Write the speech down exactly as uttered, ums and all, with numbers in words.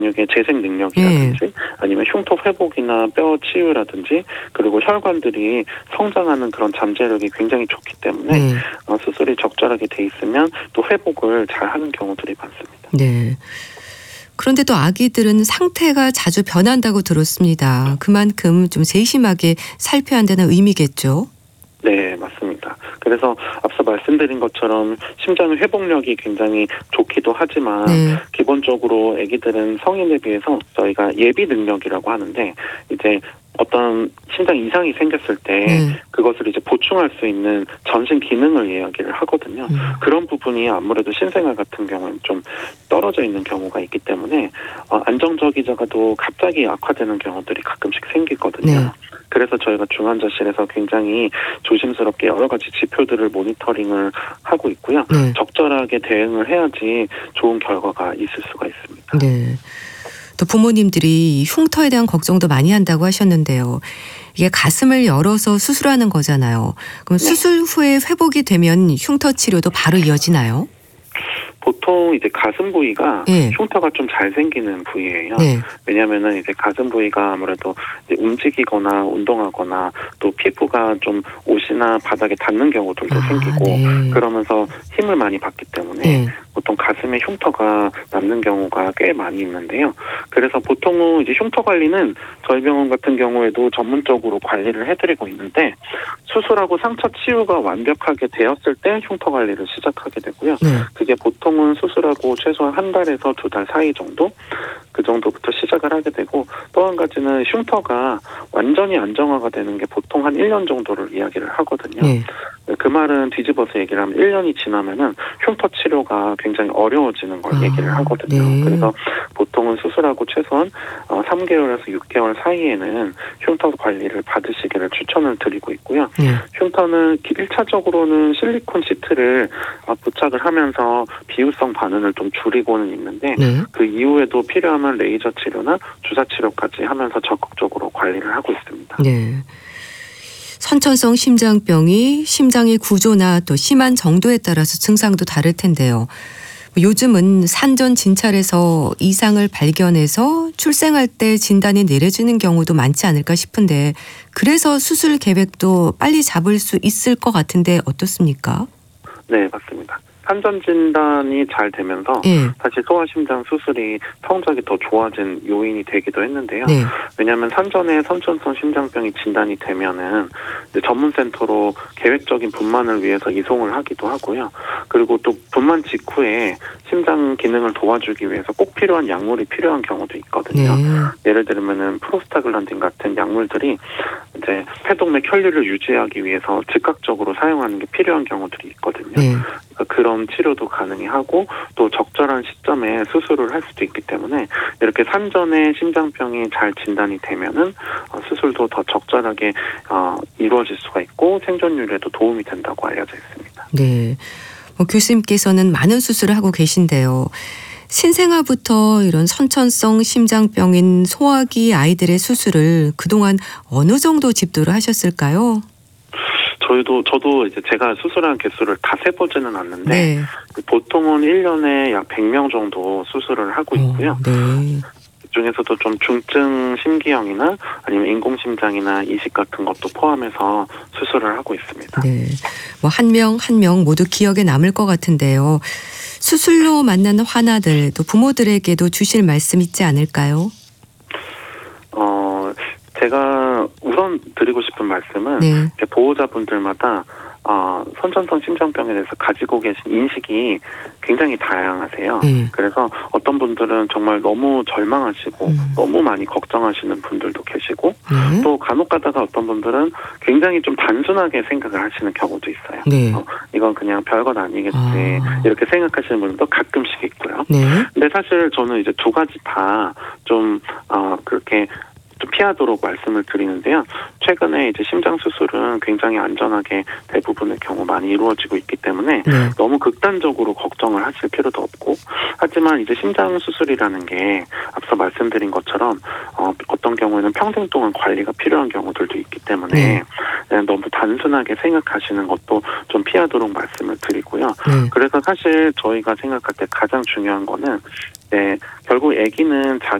근육의 재생 능력이라든지 예. 아니면 흉터 회복이나 뼈 치유라든지 그리고 혈관들이 성장하는 그런 잠재력이 굉장히 좋기 때문에 네. 어, 수술이 적절하게 돼 있으면 또 회복을 잘하는 경우들이 많습니다. 네. 그런데 또 아기들은 상태가 자주 변한다고 들었습니다. 그만큼 좀 세심하게 살펴야 한다는 의미겠죠? 네, 맞습니다. 그래서 앞서 말씀드린 것처럼 심장의 회복력이 굉장히 좋기도 하지만 네. 기본적으로 아기들은 성인에 비해서 저희가 예비 능력이라고 하는데 이제 어떤 심장 이상이 생겼을 때 네. 그것을 이제 보충할 수 있는 전신 기능을 이야기를 하거든요. 음. 그런 부분이 아무래도 신생아 같은 경우는 좀 떨어져 있는 경우가 있기 때문에 어, 안정적이다가도 갑자기 악화되는 경우들이 가끔씩 생기거든요. 네. 그래서 저희가 중환자실에서 굉장히 조심스럽게 여러 가지 지표들을 모니터링을 하고 있고요. 네. 적절하게 대응을 해야지 좋은 결과가 있을 수가 있습니다. 네. 또 부모님들이 흉터에 대한 걱정도 많이 한다고 하셨는데요. 이게 가슴을 열어서 수술하는 거잖아요. 그럼 네. 수술 후에 회복이 되면 흉터 치료도 바로 이어지나요? 보통 이제 가슴 부위가 네. 흉터가 좀 잘 생기는 부위예요. 네. 왜냐하면은 이제 가슴 부위가 아무래도 이제 움직이거나 운동하거나 또 피부가 좀 옷이나 바닥에 닿는 경우들도 아, 생기고 네. 그러면서 힘을 많이 받기 때문에 네. 보통 가슴에 흉터가 남는 경우가 꽤 많이 있는데요. 그래서 보통은 이제 흉터 관리는 저희 병원 같은 경우에도 전문적으로 관리를 해드리고 있는데 수술하고 상처 치유가 완벽하게 되었을 때 흉터 관리를 시작하게 되고요. 네. 그게 보통은 수술하고 최소한 한 달에서 두 달 사이 정도 그 정도부터 시작을 하게 되고 또 한 가지는 흉터가 완전히 안정화가 되는 게 보통 한 일 년 정도를 이야기를 하거든요. 네. 그 말은 뒤집어서 얘기를 하면 일 년이 지나면은 흉터 치료가 굉장히 어려워지는 걸 아, 얘기를 하거든요. 네. 그래서 보통은 수술하고 최소한 삼 개월에서 육 개월 사이에는 흉터 관리를 받으시기를 추천을 드리고 있고요. 네. 흉터는 일 차적으로는 실리콘 시트를 부착을 하면서 비유성 반응을 좀 줄이고는 있는데 네. 그 이후에도 필요하면 레이저 치료나 주사 치료까지 하면서 적극적으로 관리를 하고 있습니다. 네. 선천성 심장병이 심장의 구조나 또 심한 정도에 따라서 증상도 다를 텐데요. 요즘은 산전 진찰에서 이상을 발견해서 출생할 때 진단이 내려지는 경우도 많지 않을까 싶은데 그래서 수술 계획도 빨리 잡을 수 있을 것 같은데 어떻습니까? 네, 맞습니다. 산전 진단이 잘 되면서 네. 사실 소아심장 수술이 성적이 더 좋아진 요인이 되기도 했는데요. 네. 왜냐하면 산전에 선천성 심장병이 진단이 되면은 이제 전문센터로 계획적인 분만을 위해서 이송을 하기도 하고요. 그리고 또 분만 직후에 심장 기능을 도와주기 위해서 꼭 필요한 약물이 필요한 경우도 있거든요. 네. 예를 들면은 프로스타글란딘 같은 약물들이 이제 폐동맥 혈류를 유지하기 위해서 즉각적으로 사용하는 게 필요한 경우들이 있거든요. 네. 그러니까 그런 치료도 가능하고 또 적절한 시점에 수술을 할 수도 있기 때문에 이렇게 산전에 심장병이 잘 진단이 되면은 수술도 더 적절하게 어, 이루어질 수가 있고 생존율에도 도움이 된다고 알려져 있습니다. 네, 뭐 교수님께서는 많은 수술을 하고 계신데요. 신생아부터 이런 선천성 심장병인 소아기 아이들의 수술을 그동안 어느 정도 집도를 하셨을까요? 저희도 저도 이제 제가 수술한 개수를 다 세보지는 않는데 네. 보통은 일 년에 약 백 명 정도 수술을 하고 있고요. 오, 네. 그중에서도 좀 중증 심기형이나 아니면 인공심장이나 이식 같은 것도 포함해서 수술을 하고 있습니다. 네, 뭐 한 명 한 명 모두 기억에 남을 것 같은데요. 수술로 만나는 환아들 또 부모들에게도 주실 말씀 있지 않을까요? 어, 제가 우선 드리고 싶은 말씀은 네. 보호자분들마다 어, 선천성 심장병에 대해서 가지고 계신 인식이 굉장히 다양하세요. 네. 그래서 어떤 분들은 정말 너무 절망하시고 음. 너무 많이 걱정하시는 분들도 계시고 네. 또 간혹 가다가 어떤 분들은 굉장히 좀 단순하게 생각을 하시는 경우도 있어요. 네. 어, 이건 그냥 별것 아니겠지 아. 이렇게 생각하시는 분들도 가끔씩 있고요. 네. 근데 사실 저는 이제 두 가지 다 좀 어, 그렇게 좀 피하도록 말씀을 드리는데요. 최근에 이제 심장 수술은 굉장히 안전하게 대부분의 경우 많이 이루어지고 있기 때문에 네. 너무 극단적으로 걱정을 하실 필요도 없고, 하지만 이제 심장 수술이라는 게 앞서 말씀드린 것처럼 어, 어떤 경우에는 평생 동안 관리가 필요한 경우들도 있기 때문에 네. 너무 단순하게 생각하시는 것도 좀 피하도록 말씀을 드리고요. 네. 그래서 사실 저희가 생각할 때 가장 중요한 거는 네, 결국 아기는 자,